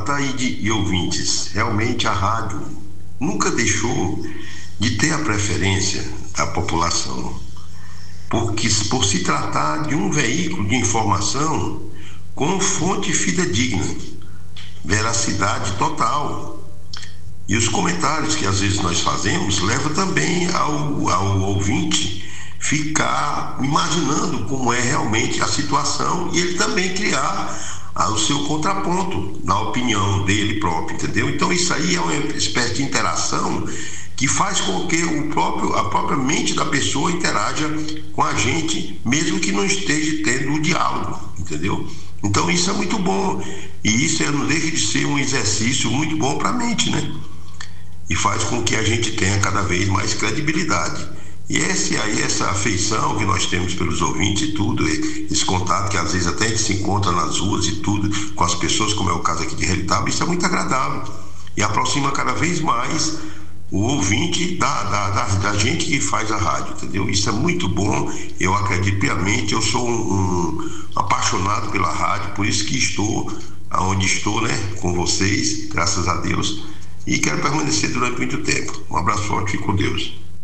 internauta e ouvintes, realmente a rádio nunca deixou de ter a preferência da população, porque por se tratar de um veículo de informação com fonte fidedigna, veracidade total. E os comentários que às vezes nós fazemos levam também ao ouvinte ficar imaginando como é realmente a situação e ele também criar o seu contraponto na opinião dele próprio, entendeu? Então isso aí é uma espécie de interação que faz com que a própria mente da pessoa interaja com a gente, mesmo que não esteja tendo o diálogo, entendeu? Então isso é muito bom, e isso não deixa de ser um exercício muito bom para a mente, né? E faz com que a gente tenha cada vez mais credibilidade. E essa afeição que nós temos pelos ouvintes e tudo, esse contato que às vezes até a gente se encontra nas ruas e tudo, com as pessoas, como é o caso aqui de Relitaba, isso é muito agradável. E aproxima cada vez mais o ouvinte da gente que faz a rádio, entendeu? Isso é muito bom, eu acredito piamente, eu sou um apaixonado pela rádio, por isso que estou onde estou, né, com vocês, graças a Deus, e quero permanecer durante muito tempo. Um abraço forte, fique com Deus.